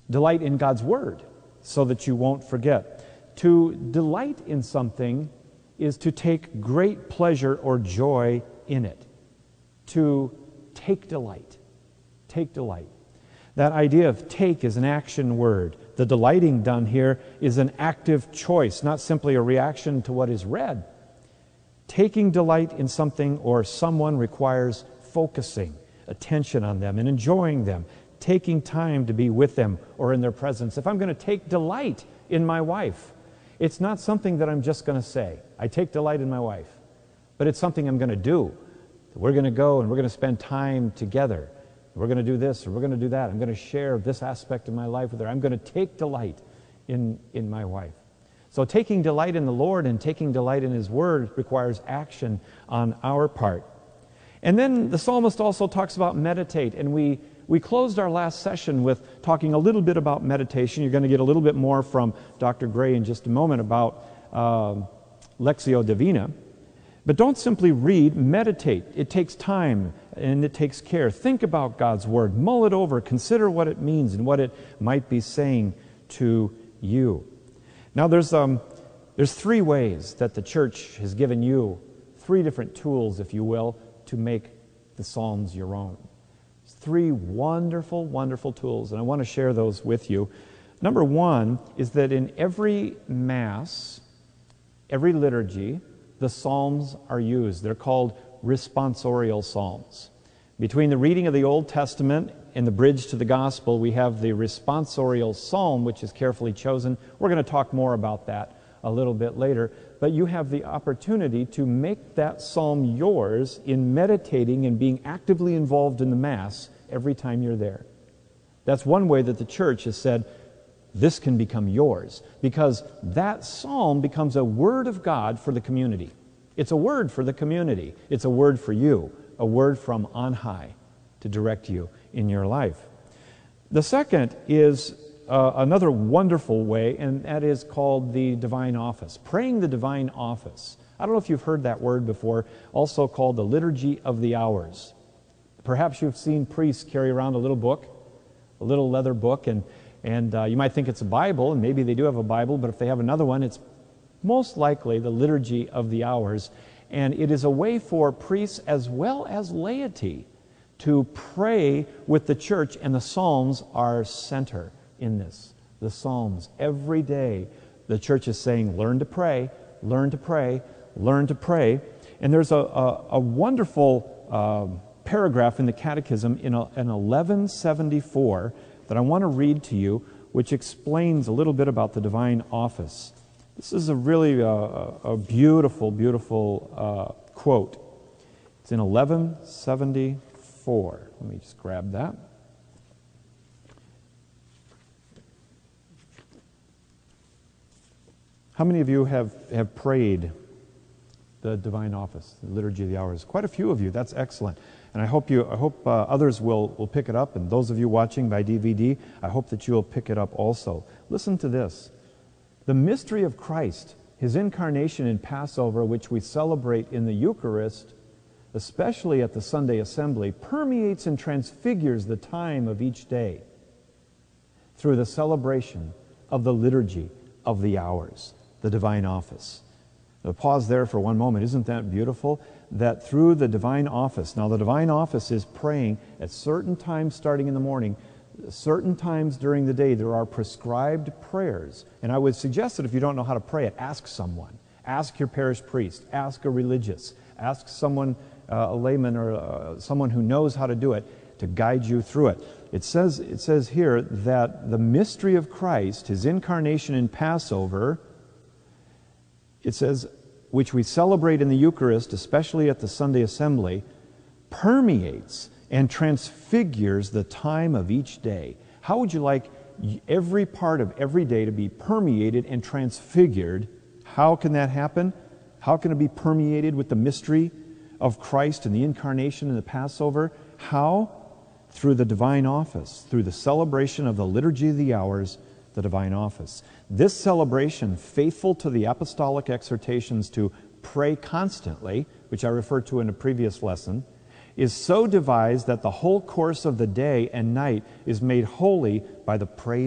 Delight in God's Word so that you won't forget. To delight in something is to take great pleasure or joy in it. To take delight. Take delight. That idea of take is an action word. The delighting done here is an active choice, not simply a reaction to what is read. Taking delight in something or someone requires focusing, attention on them, and enjoying them, taking time to be with them or in their presence. If I'm going to take delight in my wife, it's not something that I'm just going to say. I take delight in my wife, but it's something I'm going to do. We're going to go and we're going to spend time together. We're going to do this or we're going to do that. I'm going to share this aspect of my life with her. I'm going to take delight in my wife. So taking delight in the Lord and taking delight in His Word requires action on our part. And then the psalmist also talks about meditate, and we closed our last session with talking a little bit about meditation. You're going to get a little bit more from Dr. Gray in just a moment about Lectio Divina. But don't simply read, meditate. It takes time and it takes care. Think about God's Word. Mull it over. Consider what it means and what it might be saying to you. Now there's three ways that the church has given you, three different tools, if you will, to make the Psalms your own. Three wonderful, wonderful tools, and I want to share those with you. Number one is that in every Mass, every liturgy, the Psalms are used. They're called responsorial Psalms. Between the reading of the Old Testament and the bridge to the Gospel, we have the responsorial Psalm, which is carefully chosen. We're going to talk more about that a little bit later. But you have the opportunity to make that psalm yours in meditating and being actively involved in the Mass every time you're there. That's one way that the church has said, this can become yours, because that psalm becomes a word of God for the community. It's a word for the community. It's a word for you, a word from on high to direct you in your life. The second is another wonderful way, and that is called the divine office, praying the divine office. I don't know if you've heard that word before, also called the Liturgy of the Hours. Perhaps you've seen priests carry around a little book, a little leather book, and you might think it's a Bible, and maybe they do have a Bible, but if they have another one, it's most likely the Liturgy of the Hours. And it is a way for priests as well as laity to pray with the church, and the Psalms are center in this. The Psalms, every day, the church is saying, learn to pray, learn to pray, learn to pray. And there's a wonderful paragraph in the Catechism in 1174 that I want to read to you, which explains a little bit about the divine office. This is a really a beautiful, beautiful quote. It's in 1174. Let me just grab that. How many of you have prayed the divine office, the Liturgy of the Hours? Quite a few of you. That's excellent. And I hope others will pick it up, and those of you watching by DVD, I hope that you will pick it up also. Listen to this. The mystery of Christ, His incarnation in Passover, which we celebrate in the Eucharist, especially at the Sunday Assembly, permeates and transfigures the time of each day through the celebration of the Liturgy of the Hours, the divine office. Now, pause there for one moment. Isn't that beautiful? That through the divine office, now the divine office is praying at certain times starting in the morning, certain times during the day. There are prescribed prayers. And I would suggest that if you don't know how to pray it, ask someone. Ask your parish priest. Ask a religious. Ask someone, a layman or someone who knows how to do it, to guide you through it. It says here that the mystery of Christ, His incarnation in Passover, it says, which we celebrate in the Eucharist, especially at the Sunday Assembly, permeates and transfigures the time of each day. How would you like every part of every day to be permeated and transfigured? How can that happen? How can it be permeated with the mystery of Christ and the incarnation and the Passover? How? Through the divine office, through the celebration of the Liturgy of the Hours, the divine office. This celebration, faithful to the apostolic exhortations to pray constantly, which I referred to in a previous lesson, is so devised that the whole course of the day and night is made holy by the praise